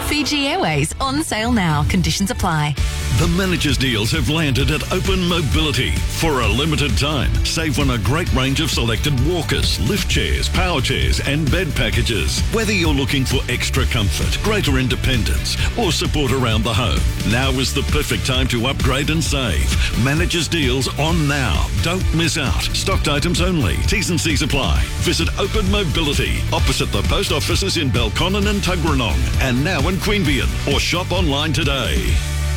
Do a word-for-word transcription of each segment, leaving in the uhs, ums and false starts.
Fiji Airways on sale now. Conditions apply. The managers' deals have landed at Open Mobility. For a limited time, save on a great range of selected walkers, lift chairs, power chairs and bed packages. Whether you're looking for extra comfort, greater independence or support around the home, now is the perfect time to upgrade and save. Managers' deals on now. Don't miss out. Stocked items only. T's and C's apply. Visit Open Mobility opposite the post offices in Belconnen and Tuggeranong and now in Queanbeyan, or shop online today.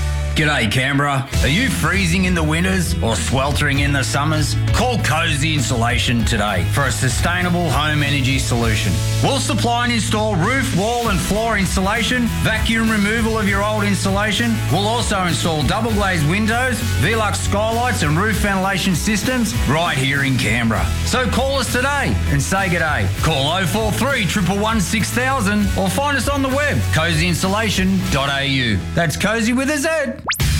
G'day Canberra. Are you freezing in the winters or sweltering in the summers? Call Cozy Insulation today for a sustainable home energy solution. We'll supply and install roof, wall and floor insulation, vacuum removal of your old insulation. We'll also install double glazed windows, Velux skylights and roof ventilation systems right here in Canberra. So call us today and say g'day. Call oh four three, one one one, six thousand or find us on the web, cozy insulation dot a u. That's Cozy with a Z.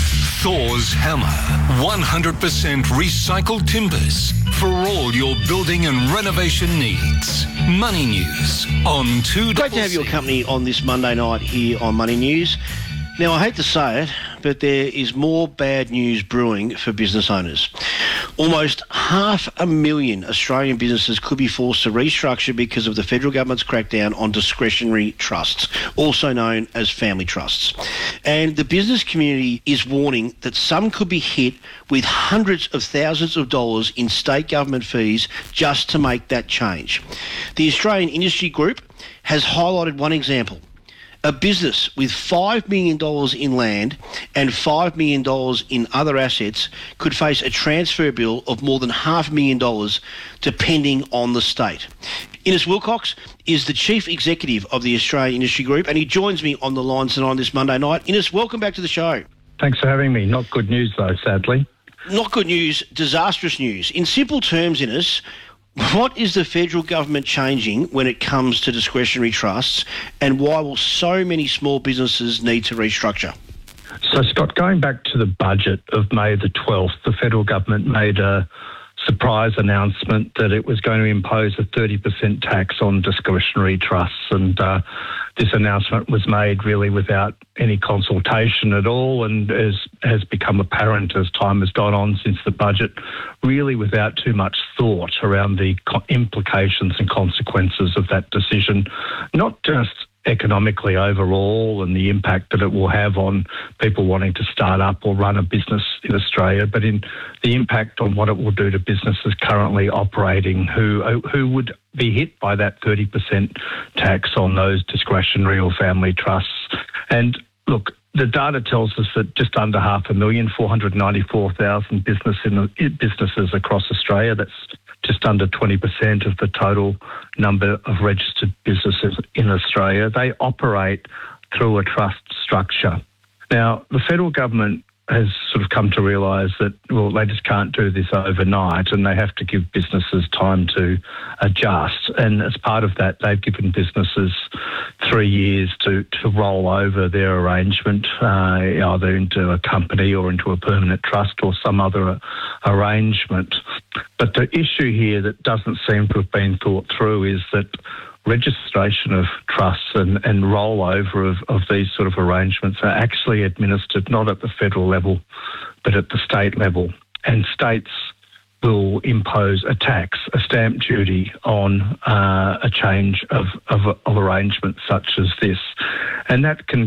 Thor's Hammer. one hundred percent recycled timbers for all your building and renovation needs. Money News on two. Great to have your company on this Monday night here on Money News. Now, I hate to say it, but there is more bad news brewing for business owners. Almost half a million Australian businesses could be forced to restructure because of the federal government's crackdown on discretionary trusts, also known as family trusts. And the business community is warning that some could be hit with hundreds of thousands of dollars in state government fees just to make that change. The Australian Industry Group has highlighted one example. A business with five million dollars in land and five million dollars in other assets could face a transfer bill of more than half a million dollars depending on the state. Innes Wilcox is the Chief Executive of the Australian Industry Group and he joins me on the line tonight on this Monday night. Innes, welcome back to the show. Thanks for having me. Not good news though, sadly. Not good news, disastrous news. In simple terms, Innes, what is the federal government changing when it comes to discretionary trusts and why will so many small businesses need to restructure? So, Scott, going back to the budget of May the twelfth, the federal government made a surprise announcement that it was going to impose a thirty percent tax on discretionary trusts. And uh, this announcement was made really without any consultation at all and as has become apparent as time has gone on since the budget, really without too much thought around the co- implications and consequences of that decision, not just economically overall and the impact that it will have on people wanting to start up or run a business in Australia, but in the impact on what it will do to businesses currently operating who who would be hit by that thirty percent tax on those discretionary or family trusts. And look, the data tells us that just under half a million, four hundred ninety-four thousand business in, businesses across Australia, that's just under twenty percent of the total number of registered businesses in Australia, they operate through a trust structure. Now, the federal government has sort of come to realise that, well, they just can't do this overnight and they have to give businesses time to adjust. And as part of that, they've given businesses three years to, to roll over their arrangement, uh, either into a company or into a permanent trust or some other arrangement. But the issue here that doesn't seem to have been thought through is that registration of trusts and, and rollover of, of these sort of arrangements are actually administered not at the federal level but at the state level. And states will impose a tax, a stamp duty on uh, a change of, of, of arrangements such as this. And that can